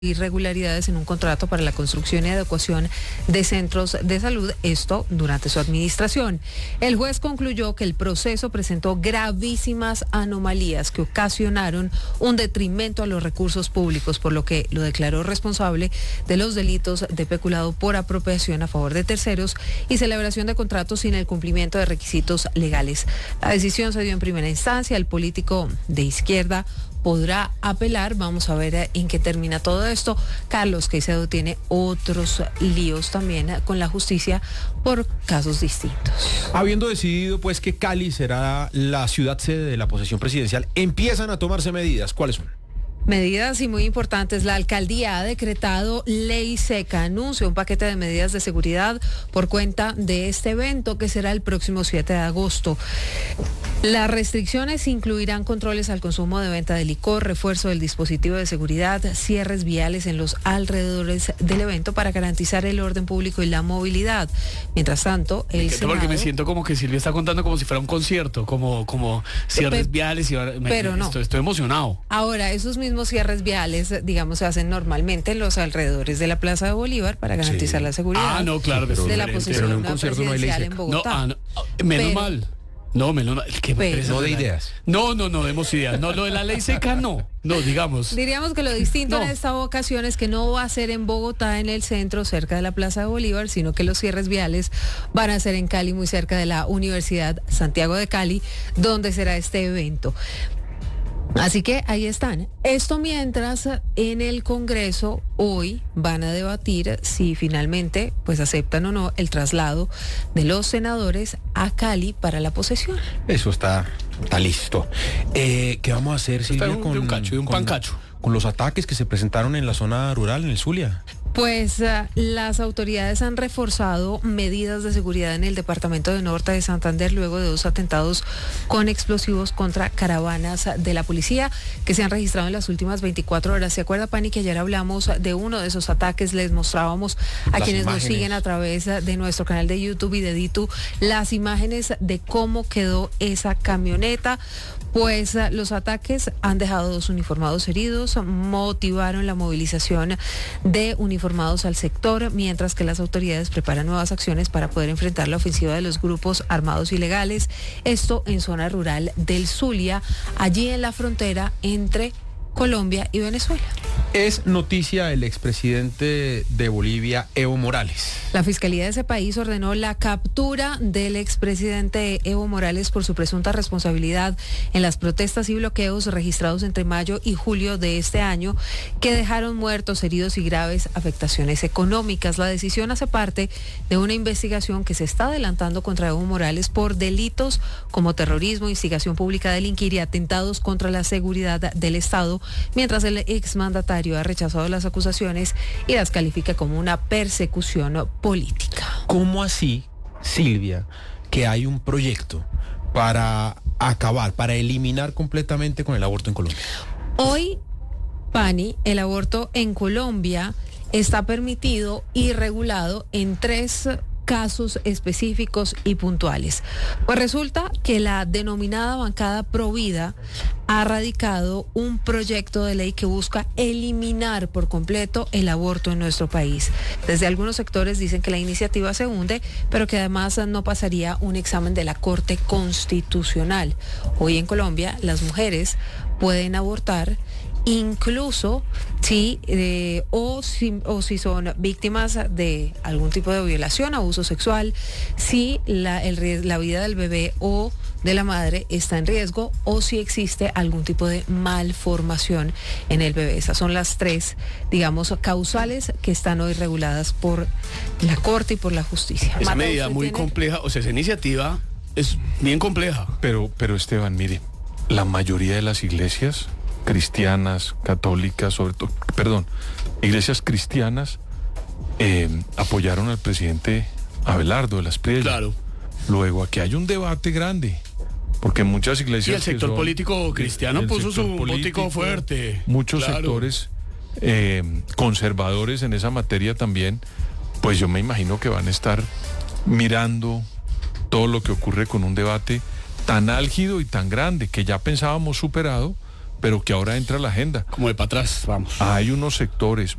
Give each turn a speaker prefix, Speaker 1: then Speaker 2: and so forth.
Speaker 1: irregularidades en un contrato para la construcción y adecuación de centros de salud, esto durante su administración. El juez concluyó que el proceso presentó gravísimas anomalías que ocasionaron un detrimento a los recursos públicos, por lo que lo declaró responsable de los delitos de peculado por apropiación a favor de terceros y celebración de contratos sin el cumplimiento de requisitos legales. La decisión se dio en primera instancia. El político de izquierda podrá apelar. Vamos a ver en qué termina todo esto. Carlos Caicedo tiene otros líos también con la justicia por casos distintos.
Speaker 2: Habiendo decidido pues que Cali será la ciudad sede de la posesión presidencial, empiezan a tomarse medidas. ¿Cuáles son?
Speaker 1: Medidas y muy importantes. La alcaldía ha decretado ley seca, anuncia un paquete de medidas de seguridad por cuenta de este evento que será el próximo 7 de agosto. Las restricciones incluirán controles al consumo de venta de licor, refuerzo del dispositivo de seguridad, cierres viales en los alrededores del evento para garantizar el orden público y la movilidad. Mientras tanto, el Senado...
Speaker 3: Porque me siento como que Silvia está contando como si fuera un concierto, como cierres viales y
Speaker 1: pero no.
Speaker 3: Estoy emocionado.
Speaker 1: Ahora, esos mismos cierres viales, digamos, se hacen normalmente en los alrededores de la Plaza de Bolívar para garantizar la seguridad.
Speaker 3: Ah, no, claro,
Speaker 1: de la posesión
Speaker 2: en un concierto no hay ley seca.
Speaker 1: En Bogotá.
Speaker 3: Menos mal. No, menos mal.
Speaker 2: No de ideas.
Speaker 3: No demos ideas. No, lo de la ley seca no. No, digamos.
Speaker 1: Diríamos que lo distinto en esta ocasión es que no va a ser en Bogotá, en el centro, cerca de la Plaza de Bolívar, sino que los cierres viales van a ser en Cali, muy cerca de la Universidad Santiago de Cali, donde será este evento. Así que ahí están. Esto mientras en el Congreso hoy van a debatir si finalmente pues aceptan o no el traslado de los senadores a Cali para la posesión.
Speaker 2: Eso está listo. ¿Qué vamos a hacer, Silvia,
Speaker 3: de un pancacho?
Speaker 2: Con los ataques que se presentaron en la zona rural, en el Zulia?
Speaker 1: Pues las autoridades han reforzado medidas de seguridad en el departamento de Norte de Santander luego de 2 atentados con explosivos contra caravanas de la policía que se han registrado en las últimas 24 horas. ¿Se acuerda, Pani, que ayer hablamos de uno de esos ataques? Les mostrábamos a las quienes imágenes. Nos siguen a través de nuestro canal de YouTube y de Ditu las imágenes de cómo quedó esa camioneta. Pues los ataques han dejado 2 uniformados heridos, motivaron la movilización de uniformados al sector, mientras que las autoridades preparan nuevas acciones para poder enfrentar la ofensiva de los grupos armados ilegales. Esto en zona rural del Zulia, allí en la frontera entre Colombia y Venezuela.
Speaker 2: Es noticia el expresidente de Bolivia, Evo Morales.
Speaker 1: La Fiscalía de ese país ordenó la captura del expresidente Evo Morales por su presunta responsabilidad en las protestas y bloqueos registrados entre mayo y julio de este año, que dejaron muertos, heridos y graves afectaciones económicas. La decisión hace parte de una investigación que se está adelantando contra Evo Morales por delitos como terrorismo, instigación pública a delinquir y atentados contra la seguridad del Estado, mientras el exmandatario ha rechazado las acusaciones y las califica como una persecución política.
Speaker 2: ¿Cómo así, Silvia, que hay un proyecto para acabar, para eliminar completamente con el aborto en Colombia?
Speaker 1: Hoy, Pani, el aborto en Colombia está permitido y regulado en 3 casos específicos y puntuales. Pues resulta que la denominada bancada Provida ha radicado un proyecto de ley que busca eliminar por completo el aborto en nuestro país. Desde algunos sectores dicen que la iniciativa se hunde, pero que además no pasaría un examen de la Corte Constitucional. Hoy en Colombia las mujeres pueden abortar incluso si son víctimas de algún tipo de violación, abuso sexual, si la vida del bebé o de la madre está en riesgo o si existe algún tipo de malformación en el bebé. Esas son las 3, digamos, causales que están hoy reguladas por la Corte y por la justicia.
Speaker 3: Esa medida muy compleja, o sea, esa iniciativa es bien compleja.
Speaker 4: Pero Esteban, mire, la mayoría de las iglesias cristianas, católicas, iglesias cristianas apoyaron al presidente Abelardo de las Priellas.
Speaker 3: Claro.
Speaker 4: Luego aquí hay un debate grande, porque muchas iglesias...
Speaker 3: Y el sector político cristiano puso su votico fuerte.
Speaker 4: Muchos sectores conservadores en esa materia también, pues yo me imagino que van a estar mirando todo lo que ocurre con un debate tan álgido y tan grande que ya pensábamos superado, pero que ahora entra a la agenda.
Speaker 3: Como de para atrás, vamos.
Speaker 4: Hay unos sectores